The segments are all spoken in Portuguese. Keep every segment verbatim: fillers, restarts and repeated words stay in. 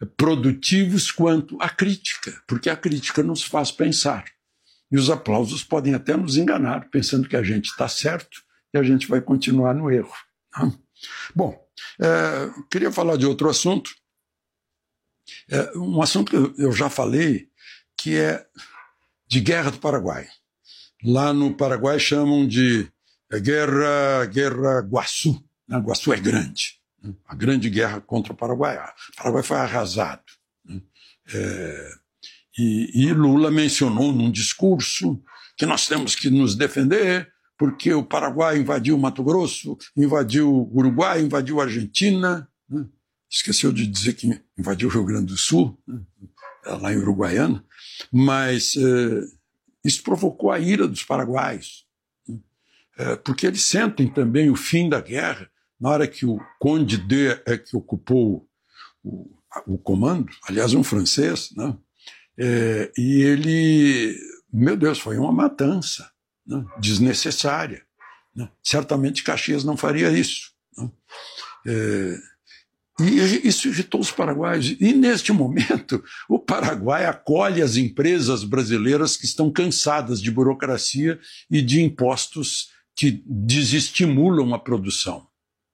produtivos quanto a crítica, porque a crítica nos faz pensar. E os aplausos podem até nos enganar, pensando que a gente está certo e a gente vai continuar no erro. Bom, é, queria falar de outro assunto, é, um assunto que eu já falei, que é de Guerra do Paraguai. Lá no Paraguai chamam de Guerra, Guerra Guaçu. Né? Guaçu é grande. Né? A grande guerra contra o Paraguai. O Paraguai foi arrasado. Né? É, e, e Lula mencionou num discurso que nós temos que nos defender porque o Paraguai invadiu Mato Grosso, invadiu o Uruguai, invadiu a Argentina. Né? Esqueceu de dizer que invadiu o Rio Grande do Sul, né? Lá em Uruguaiana. Mas eh, isso provocou a ira dos paraguaios, né? eh, porque eles sentem também o fim da guerra na hora que o Conde D é que ocupou o, o comando, aliás, um francês, né? eh, e ele, meu Deus, foi uma matança, né? Desnecessária. Né? Certamente Caxias não faria isso. Né? Eh, E isso irritou os paraguaios. E, neste momento, o Paraguai acolhe as empresas brasileiras que estão cansadas de burocracia e de impostos que desestimulam a produção.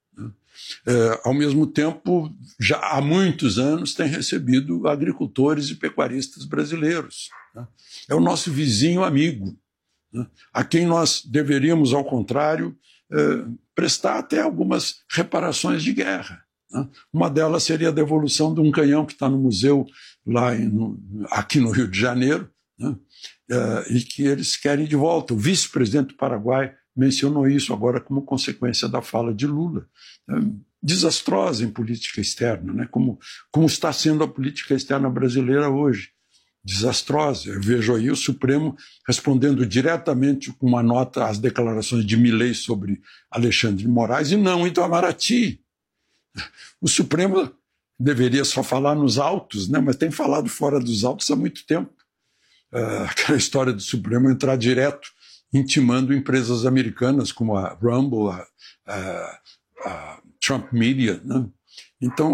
É, ao mesmo tempo, já há muitos anos, tem recebido agricultores e pecuaristas brasileiros. É o nosso vizinho amigo, a quem nós deveríamos, ao contrário, é, prestar até algumas reparações de guerra. Uma delas seria a devolução de um canhão que está no museu lá em, no, aqui no Rio de Janeiro, né? uh, e que eles querem de volta. O vice-presidente do Paraguai mencionou isso agora como consequência da fala de Lula. Uh, desastrosa em política externa, né? como, como está sendo a política externa brasileira hoje. Desastrosa. Eu vejo aí o Supremo respondendo diretamente com uma nota às declarações de Milei sobre Alexandre de Moraes e não Itamaraty. O Supremo deveria só falar nos autos, né? Mas tem falado fora dos autos há muito tempo. Uh, aquela história do Supremo entrar direto, intimando empresas americanas como a Rumble, a, a, a Trump Media. Né? Então,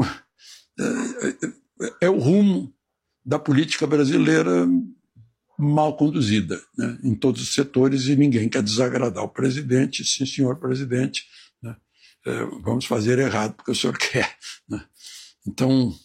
é, é o rumo da política brasileira mal conduzida, né? Em todos os setores, e ninguém quer desagradar o presidente. Sim, senhor presidente, né? É, vamos fazer errado porque o senhor quer. Né? Então,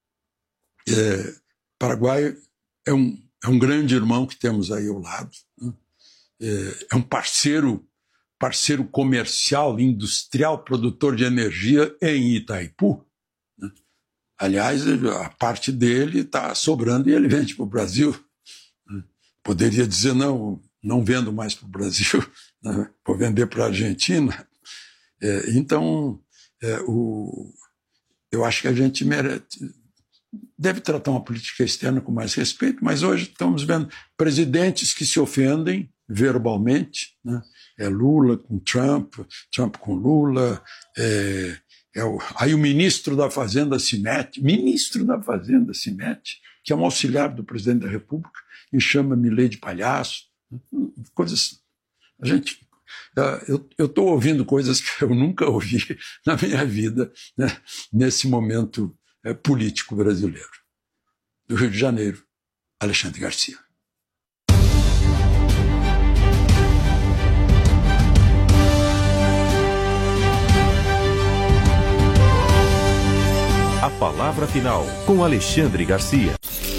é, Paraguai é um, é um grande irmão que temos aí ao lado. Né? É, é um parceiro, parceiro comercial, industrial, produtor de energia em Itaipu. Né? Aliás, a parte dele está sobrando e ele vende para o Brasil. Né? Poderia dizer, não, não vendo mais para o Brasil, né? Vou vender para a Argentina. É, então, é, o, eu acho que a gente merece, deve tratar uma política externa com mais respeito, mas hoje estamos vendo presidentes que se ofendem verbalmente, né? É Lula com Trump, Trump com Lula, é, é o, aí o ministro da Fazenda se mete, ministro da Fazenda se mete, que é um auxiliar do presidente da República, e chama Milei de palhaço, né? Coisas, a gente... Eu estou ouvindo coisas que eu nunca ouvi na minha vida, né, nesse momento é, político brasileiro. Do Rio de Janeiro, Alexandre Garcia. A palavra final com Alexandre Garcia.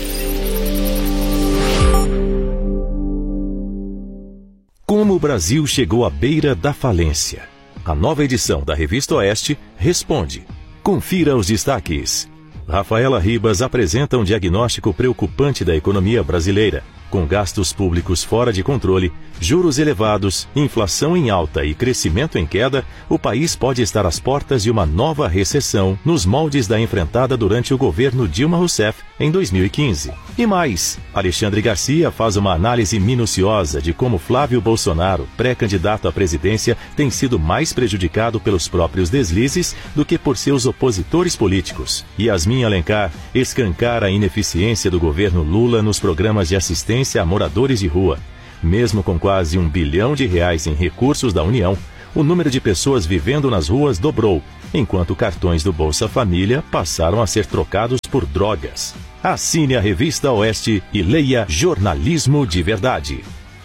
Como o Brasil chegou à beira da falência? A nova edição da Revista Oeste responde. Confira os destaques. Rafaela Ribas apresenta um diagnóstico preocupante da economia brasileira. Com gastos públicos fora de controle, juros elevados, inflação em alta e crescimento em queda, o país pode estar às portas de uma nova recessão nos moldes da enfrentada durante o governo Dilma Rousseff em dois mil e quinze. E mais, Alexandre Garcia faz uma análise minuciosa de como Flávio Bolsonaro, pré-candidato à presidência, tem sido mais prejudicado pelos próprios deslizes do que por seus opositores políticos. Yasmin Alencar escancara a ineficiência do governo Lula nos programas de assistência a moradores de rua. Mesmo com quase um bilhão de reais em recursos da União, o número de pessoas vivendo nas ruas dobrou, enquanto cartões do Bolsa Família passaram a ser trocados por drogas. Assine a Revista Oeste e leia Jornalismo de Verdade.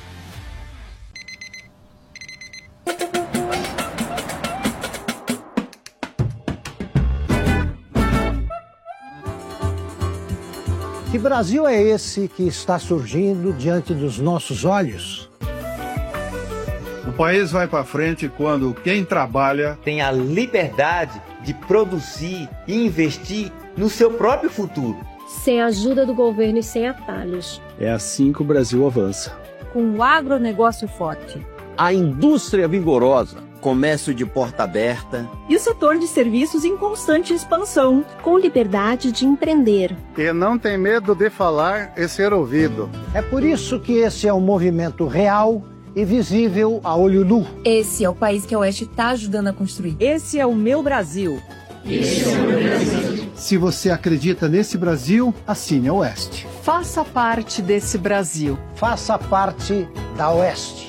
Que Brasil é esse que está surgindo diante dos nossos olhos? O país vai para frente quando quem trabalha tem a liberdade de produzir e investir no seu próprio futuro. Sem a ajuda do governo e sem atalhos. É assim que o Brasil avança. Com o agronegócio forte. A indústria vigorosa. Comércio de porta aberta. E o setor de serviços em constante expansão. Com liberdade de empreender. E não tem medo de falar e ser ouvido. É por isso que esse é um movimento real e visível a olho nu. Esse é o país que a Oeste está ajudando a construir. Esse é o meu Brasil. Esse é o meu Brasil. Se você acredita nesse Brasil, assine a Oeste. Faça parte desse Brasil. Faça parte da Oeste.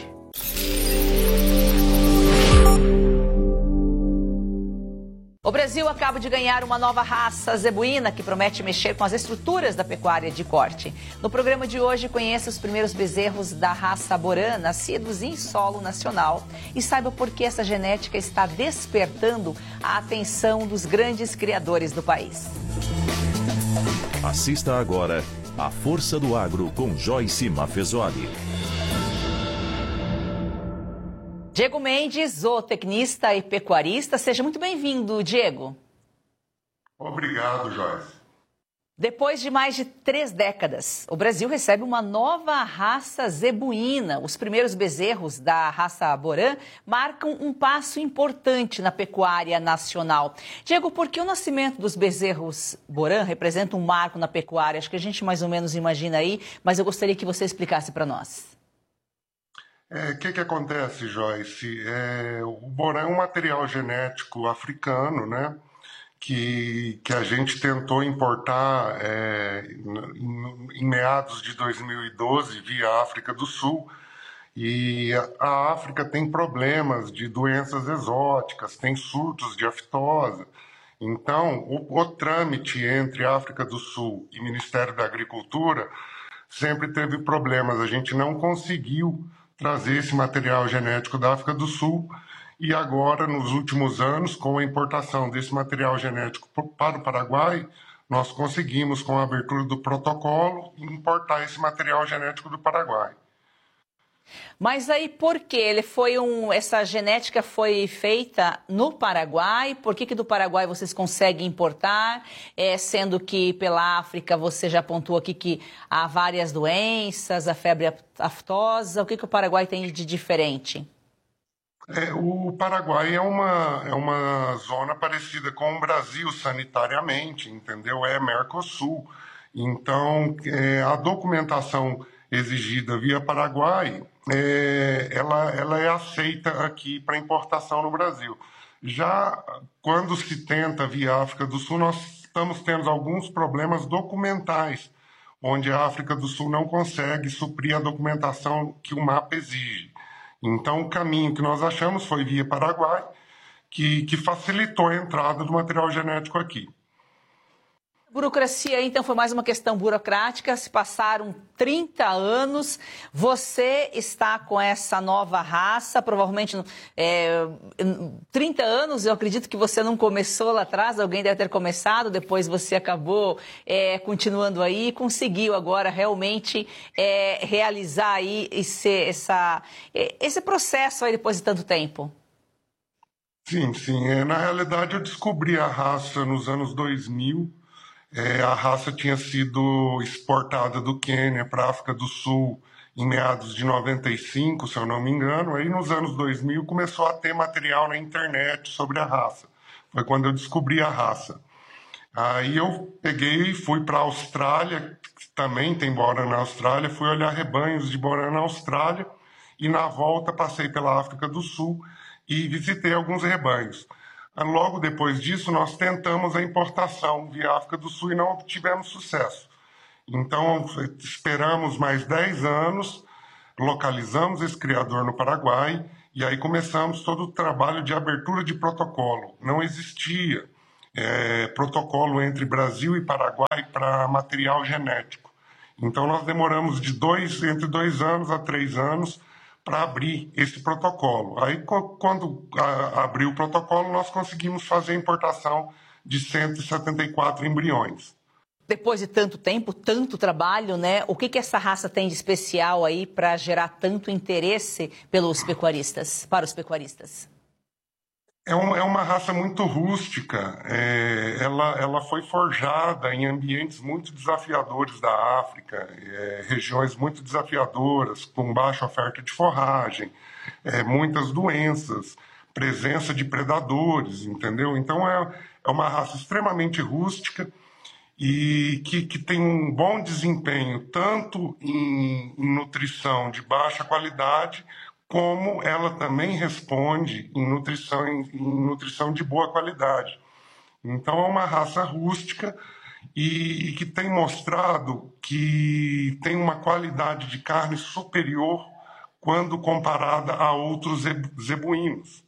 O Brasil acaba de ganhar uma nova raça zebuína que promete mexer com as estruturas da pecuária de corte. No programa de hoje, conheça os primeiros bezerros da raça Borã, nascidos em solo nacional, e saiba por que essa genética está despertando a atenção dos grandes criadores do país. Assista agora A Força do Agro com Joyce Maffezoli. Diego Mendes, zootecnista e pecuarista. Seja muito bem-vindo, Diego. Obrigado, Joyce. Depois de mais de três décadas, o Brasil recebe uma nova raça zebuína. Os primeiros bezerros da raça Borã marcam um passo importante na pecuária nacional. Diego, por que o nascimento dos bezerros Borã representa um marco na pecuária? Acho que a gente mais ou menos imagina aí, mas eu gostaria que você explicasse para nós. O é, que, que acontece, Joyce? É, o Borã é um material genético africano, né, que, que a gente tentou importar é, em, em meados de dois mil e doze via África do Sul. E a, a África tem problemas de doenças exóticas, tem surtos de aftosa. Então, o, o trâmite entre África do Sul e Ministério da Agricultura sempre teve problemas. A gente não conseguiu trazer esse material genético da África do Sul e agora, nos últimos anos, com a importação desse material genético para o Paraguai, nós conseguimos, com a abertura do protocolo, importar esse material genético do Paraguai. Mas aí por que ele foi um, essa genética foi feita no Paraguai? Por que que do Paraguai vocês conseguem importar? É, sendo que pela África você já apontou aqui que há várias doenças, a febre aftosa. O que que o Paraguai tem de diferente? É, o Paraguai é uma, é uma zona parecida com o Brasil sanitariamente, entendeu? É Mercosul. Então, é, a documentação exigida via Paraguai, é, ela, ela é aceita aqui para importação no Brasil. Já quando se tenta via África do Sul, nós estamos tendo alguns problemas documentais, onde a África do Sul não consegue suprir a documentação que o mapa exige. Então, o caminho que nós achamos foi via Paraguai, que, que facilitou a entrada do material genético aqui. Burocracia, então, foi mais uma questão burocrática. Se passaram trinta anos, você está com essa nova raça, provavelmente é, trinta anos, eu acredito que você não começou lá atrás, alguém deve ter começado, depois você acabou é, continuando aí e conseguiu agora realmente é, realizar aí esse, essa, esse processo aí depois de tanto tempo. Sim, sim. É, na realidade, eu descobri a raça nos anos dois mil. É, a raça tinha sido exportada do Quênia para a África do Sul em meados de noventa e cinco, se eu não me engano. Aí nos anos dois mil começou a ter material na internet sobre a raça. Foi quando eu descobri a raça. Aí eu peguei e fui para a Austrália, que também tem Borã na Austrália, fui olhar rebanhos de Borã na Austrália e na volta passei pela África do Sul e visitei alguns rebanhos. Logo depois disso, nós tentamos a importação via África do Sul e não obtivemos sucesso. Então, esperamos mais dez anos, localizamos esse criador no Paraguai E aí começamos todo o trabalho de abertura de protocolo. Não existia é, protocolo entre Brasil e Paraguai para material genético. Então nós demoramos de dois, entre dois anos a três anos para abrir esse protocolo. Aí quando a, abriu o protocolo, nós conseguimos fazer a importação de cento e setenta e quatro embriões. Depois de tanto tempo, tanto trabalho, né? O que, que essa raça tem de especial aí para gerar tanto interesse pelos pecuaristas, para os pecuaristas? É uma, é uma raça muito rústica. É, ela, ela foi forjada em ambientes muito desafiadores da África, é, regiões muito desafiadoras, com baixa oferta de forragem, é, muitas doenças, presença de predadores, entendeu? Então é, é uma raça extremamente rústica, e que, que tem um bom desempenho tanto em, em nutrição de baixa qualidade, como ela também responde em nutrição, em, em nutrição de boa qualidade. Então é uma raça rústica e, e que tem mostrado que tem uma qualidade de carne superior quando comparada a outros zebuínos.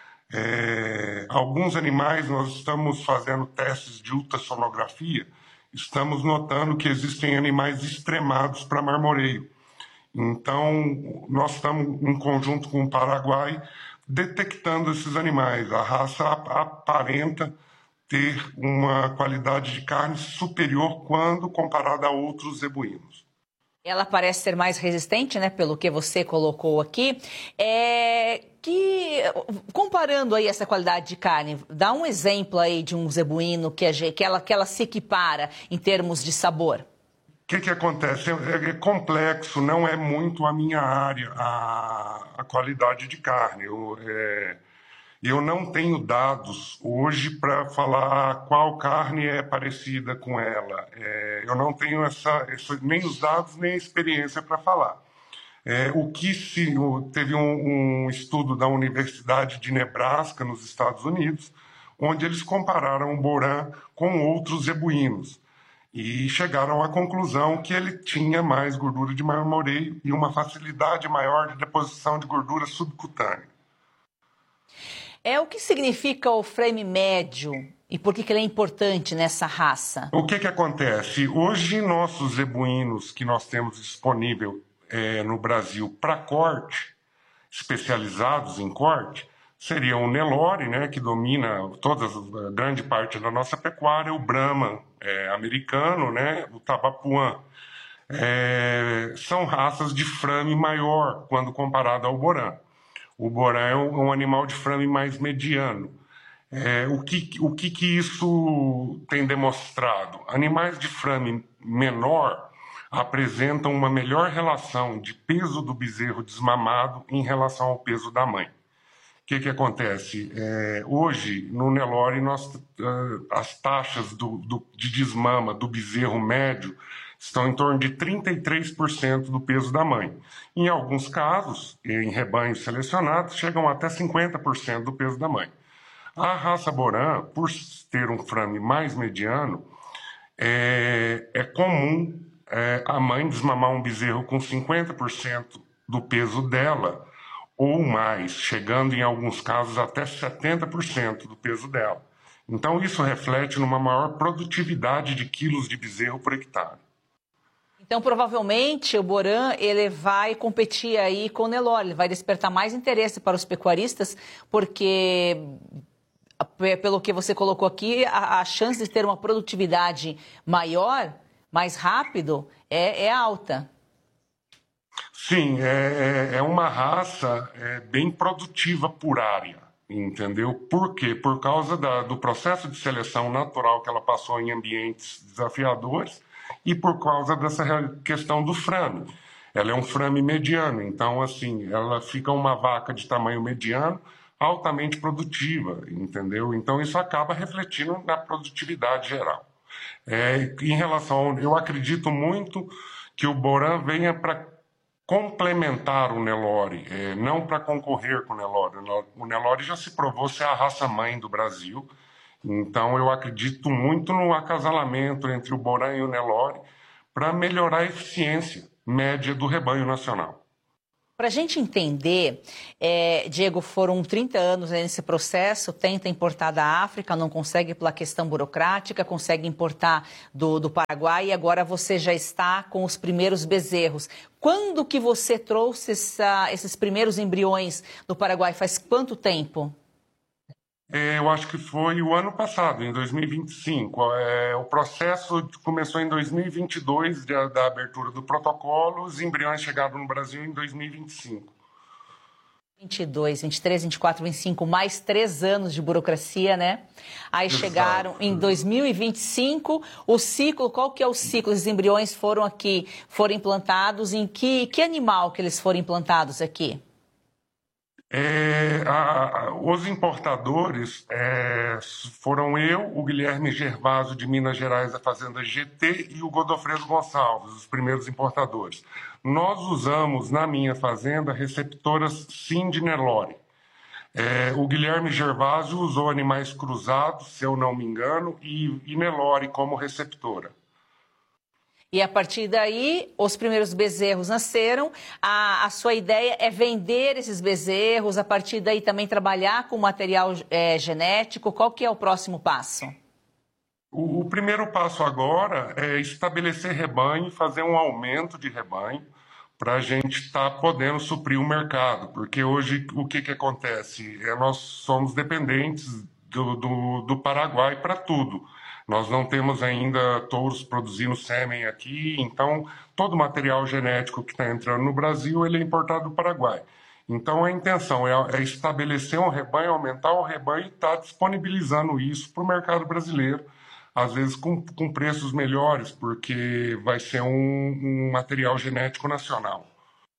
É, alguns animais nós estamos fazendo testes de ultrassonografia, estamos notando que existem animais extremados para marmoreio. Então, nós estamos, em conjunto com o Paraguai, detectando esses animais. A raça aparenta ter uma qualidade de carne superior quando comparada a outros zebuínos. Ela parece ser mais resistente, né, pelo que você colocou aqui. É que, comparando aí essa qualidade de carne, dá um exemplo aí de um zebuíno que, a, que, ela, que ela se equipara em termos de sabor. O que, que acontece? É, é complexo, não é muito a minha área, a, a qualidade de carne. Eu, é, eu não tenho dados hoje para falar qual carne é parecida com ela. É, eu não tenho essa, essa, nem os dados, nem a experiência para falar. É, o que se, teve um, um estudo da Universidade de Nebraska, nos Estados Unidos, onde eles compararam o Boran com outros zebuínos. E chegaram à conclusão que ele tinha mais gordura de marmoreio e uma facilidade maior de deposição de gordura subcutânea. É o que significa o frame médio e por que, que ele é importante nessa raça? O que, que acontece? Hoje, nossos zebuínos que nós temos disponível é, no Brasil para corte, especializados em corte, seria o Nelore, né, que domina toda a grande parte da nossa pecuária, o Brahman é, americano, né, o Tabapuã. É, são raças de frame maior quando comparado ao Boran. O Boran é um, um animal de frame mais mediano. É, o que, o que, que isso tem demonstrado? Animais de frame menor apresentam uma melhor relação de peso do bezerro desmamado em relação ao peso da mãe. O que, que acontece? É, hoje, no Nelore, nós, uh, as taxas do, do, de desmama do bezerro médio estão em torno de trinta e três por cento do peso da mãe. Em alguns casos, em rebanhos selecionados, chegam até cinquenta por cento do peso da mãe. A raça Boran, por ter um frame mais mediano, é, é comum é, a mãe desmamar um bezerro com cinquenta por cento do peso dela, ou mais, chegando em alguns casos até setenta por cento do peso dela. Então isso reflete numa maior produtividade de quilos de bezerro por hectare. Então provavelmente o Boran ele vai competir aí com o Nelore, ele vai despertar mais interesse para os pecuaristas, porque pelo que você colocou aqui, a, a chance de ter uma produtividade maior, mais rápido, é, é alta. Sim, é, é uma raça é, bem produtiva por área, entendeu? Por quê? Por causa da, do processo de seleção natural que ela passou em ambientes desafiadores e por causa dessa questão do frame. Ela é um frame mediano, então, assim, ela fica uma vaca de tamanho mediano, altamente produtiva, entendeu? Então, isso acaba refletindo na produtividade geral. É, em relação ao, eu acredito muito que o Boran venha para complementar o Nelore, é, não para concorrer com o Nelore. O Nelore já se provou ser a raça-mãe do Brasil, então eu acredito muito no acasalamento entre o Boran e o Nelore para melhorar a eficiência média do rebanho nacional. Para a gente entender, é, Diego, foram trinta anos nesse processo, tenta importar da África, não consegue pela questão burocrática, consegue importar do, do Paraguai e agora você já está com os primeiros bezerros. Quando que você trouxe essa, esses primeiros embriões do Paraguai? Faz quanto tempo? É, eu acho que foi o ano passado, em dois mil e vinte e cinco. É, o processo começou em dois mil e vinte e dois, da, da abertura do protocolo. Os embriões chegaram no Brasil em dois mil e vinte e cinco. vinte e dois, vinte e três, vinte e quatro, vinte e cinco, mais três anos de burocracia, né? Aí Exato. Chegaram em dois mil e vinte e cinco, o ciclo, qual que é o ciclo? Os embriões foram aqui, foram implantados em que, que animal que eles foram implantados aqui? É, a, a, os importadores é, foram eu, o Guilherme Gervaso de Minas Gerais, da Fazenda G T, e o Godofredo Gonçalves, os primeiros importadores. Nós usamos, na minha fazenda, receptoras Sind Nelore. É, o Guilherme Gervaso usou animais cruzados, se eu não me engano, e, e Nelore como receptora. E a partir daí, os primeiros bezerros nasceram. A, a sua ideia é vender esses bezerros, a partir daí também trabalhar com material é, genético. Qual que é o próximo passo? O, o primeiro passo agora é estabelecer rebanho, fazer um aumento de rebanho, para a gente estar tá podendo suprir o mercado. Porque hoje o que, que acontece? É, nós somos dependentes do, do, do Paraguai para tudo. Nós não temos ainda touros produzindo sêmen aqui, então todo o material genético que está entrando no Brasil ele é importado do Paraguai. Então a intenção é, é estabelecer um rebanho, aumentar o rebanho e estar tá disponibilizando isso para o mercado brasileiro, às vezes com, com preços melhores, porque vai ser um, um material genético nacional.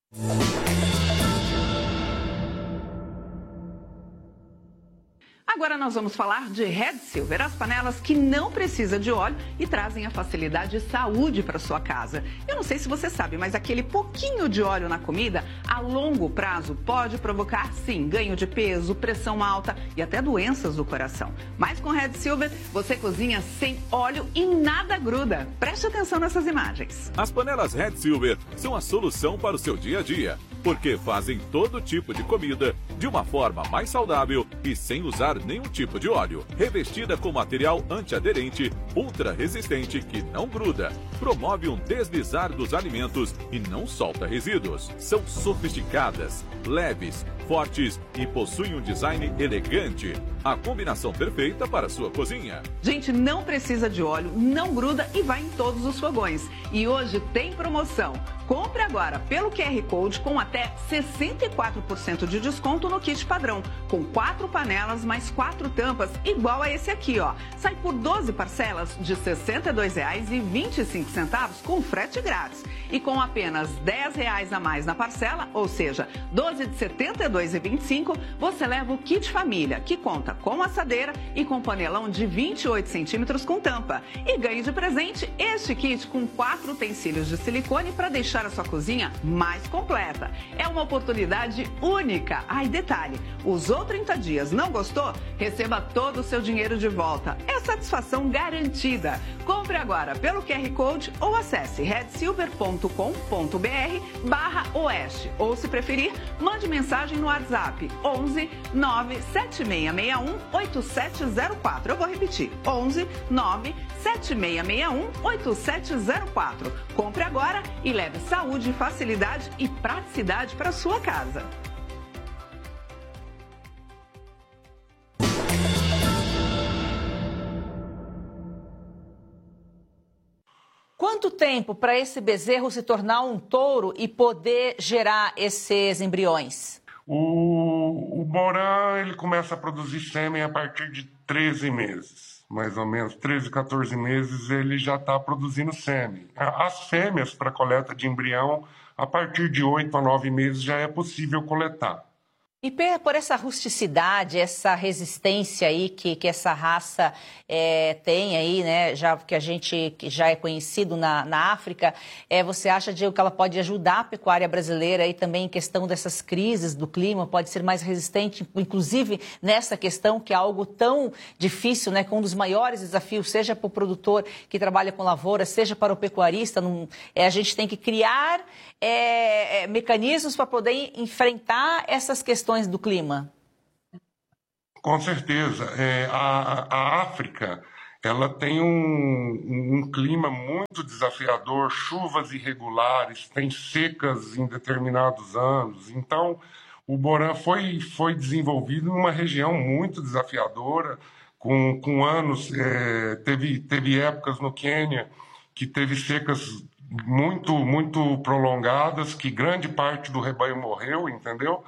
Agora nós vamos falar de Red Silver, as panelas que não precisam de óleo e trazem a facilidade e saúde para sua casa. Eu não sei se você sabe, mas aquele pouquinho de óleo na comida, a longo prazo, pode provocar, sim, ganho de peso, pressão alta e até doenças do coração. Mas com Red Silver, você cozinha sem óleo e nada gruda. Preste atenção nessas imagens. As panelas Red Silver são a solução para o seu dia a dia, porque fazem todo tipo de comida de uma forma mais saudável e sem usar nenhum tipo de óleo. Revestida com material antiaderente, ultra resistente que não gruda, promove um deslizar dos alimentos e não solta resíduos. São sofisticadas, leves, fortes e possuem um design elegante. A combinação perfeita para a sua cozinha. Gente, não precisa de óleo, não gruda e vai em todos os fogões. E hoje tem promoção. Compre agora pelo Q R Code com até sessenta e quatro por cento de desconto no kit padrão, com quatro panelas mais quatro tampas, igual a esse aqui, ó. Sai por doze parcelas de sessenta e dois reais e vinte e cinco centavos com frete grátis. E com apenas dez reais a mais na parcela, ou seja, doze de setenta e dois reais e vinte e cinco centavos, você leva o kit família, que conta com assadeira e com panelão de vinte e oito centímetros com tampa. E ganhe de presente este kit com quatro utensílios de silicone para deixar a sua cozinha mais completa. É uma oportunidade única. Ai, detalhe, usou trinta dias, não gostou? Receba todo o seu dinheiro de volta. É satisfação garantida. Compre agora pelo Q R Code ou acesse red silver ponto com ponto br barra oeste. Ou, se preferir, mande mensagem no WhatsApp onze nove sete seis seis um oito sete zero quatro. Eu vou repetir, onze nove sete seis seis um oito sete zero quatro. Compre agora e leve saúde, facilidade e praticidade para sua casa. Quanto tempo para esse bezerro se tornar um touro e poder gerar esses embriões? O, o Borã, ele começa a produzir sêmen a partir de treze meses, mais ou menos. treze, quatorze meses ele já está produzindo sêmen. As fêmeas para coleta de embrião, a partir de oito a nove meses já é possível coletar. E por essa rusticidade, essa resistência aí que, que essa raça é, tem aí, né, já que a gente que já é conhecido na, na África, é, você acha, Diego, que ela pode ajudar a pecuária brasileira aí também em questão dessas crises do clima, pode ser mais resistente, inclusive nessa questão que é algo tão difícil, né, que um dos maiores desafios, seja para o produtor que trabalha com lavoura, seja para o pecuarista, num, é, a gente tem que criar é, é, mecanismos para poder enfrentar essas questões do clima? Com certeza. É, a, a África, ela tem um, um clima muito desafiador, chuvas irregulares, tem secas em determinados anos. Então, o Boran foi, foi desenvolvido numa região muito desafiadora, com, com anos, é, teve, teve épocas no Quênia que teve secas muito, muito prolongadas, que grande parte do rebanho morreu, entendeu?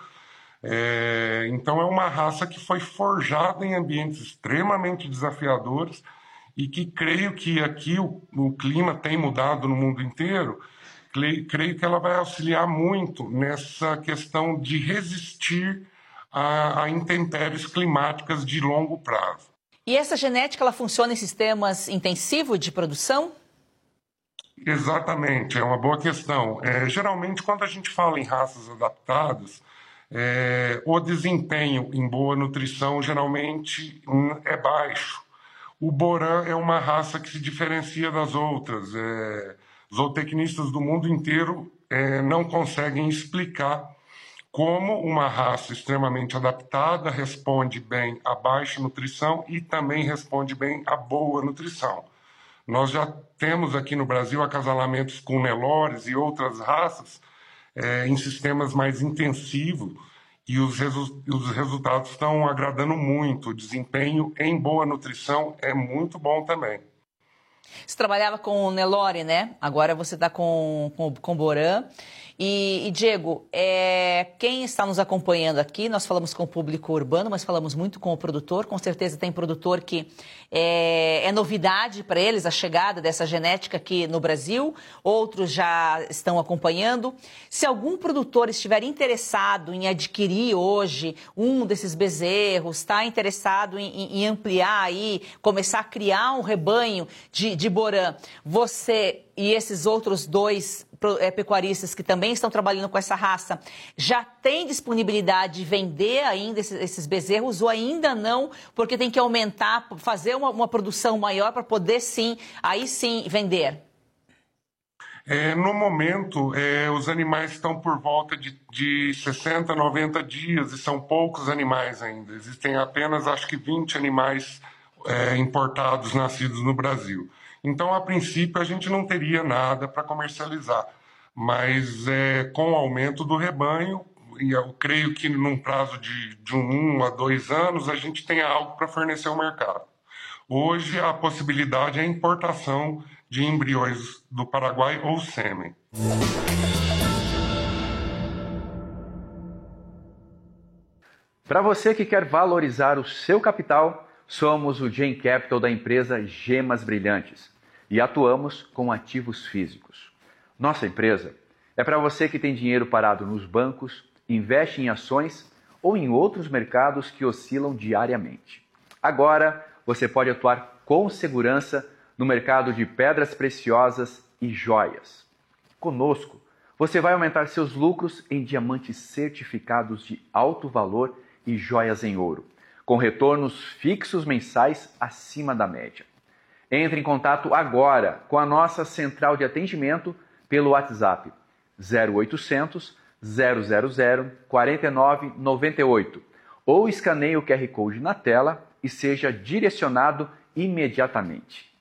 É, então é uma raça que foi forjada em ambientes extremamente desafiadores e que creio que aqui o, o clima tem mudado no mundo inteiro, creio, creio que ela vai auxiliar muito nessa questão de resistir a, a intempéries climáticas de longo prazo. E essa genética ela funciona em sistemas intensivos de produção? Exatamente, é uma boa questão. É, geralmente quando a gente fala em raças adaptadas, É, o desempenho em boa nutrição geralmente é baixo. O Boran é uma raça que se diferencia das outras. É, zootecnistas do mundo inteiro é, não conseguem explicar como uma raça extremamente adaptada responde bem a baixa nutrição e também responde bem a boa nutrição. Nós já temos aqui no Brasil acasalamentos com Nelores e outras raças É, em sistemas mais intensivos e os, resu os resultados estão agradando muito. O desempenho em boa nutrição é muito bom também. Você trabalhava com o Nelore, né? Agora você está com, com, com o Boran. E, e Diego, é, quem está nos acompanhando aqui, nós falamos com o público urbano, mas falamos muito com o produtor. Com certeza tem produtor que é, é novidade para eles a chegada dessa genética aqui no Brasil. Outros já estão acompanhando. Se algum produtor estiver interessado em adquirir hoje um desses bezerros, está interessado em, em ampliar aí, começar a criar um rebanho de, de Boran, você e esses outros dois é, pecuaristas que também estão trabalhando com essa raça, já tem disponibilidade de vender ainda esses, esses bezerros ou ainda não, porque tem que aumentar, fazer uma, uma produção maior para poder sim, aí sim vender? É, no momento, é, os animais estão por volta de, de sessenta, noventa dias e são poucos animais ainda. Existem apenas, acho que vinte animais é, importados, nascidos no Brasil. Então, a princípio, a gente não teria nada para comercializar, mas é, com o aumento do rebanho, e eu creio que num prazo de, de um a dois anos, a gente tenha algo para fornecer ao mercado. Hoje, a possibilidade é a importação de embriões do Paraguai ou sêmen. Para você que quer valorizar o seu capital, somos o Gen Capital da empresa Gemas Brilhantes e atuamos com ativos físicos. Nossa empresa é para você que tem dinheiro parado nos bancos, investe em ações ou em outros mercados que oscilam diariamente. Agora você pode atuar com segurança no mercado de pedras preciosas e joias. Conosco, você vai aumentar seus lucros em diamantes certificados de alto valor e joias em ouro, com retornos fixos mensais acima da média. Entre em contato agora com a nossa central de atendimento pelo WhatsApp zero oitocentos, zero zero zero, quatro nove nove oito ou escaneie o Q R Code na tela e seja direcionado imediatamente.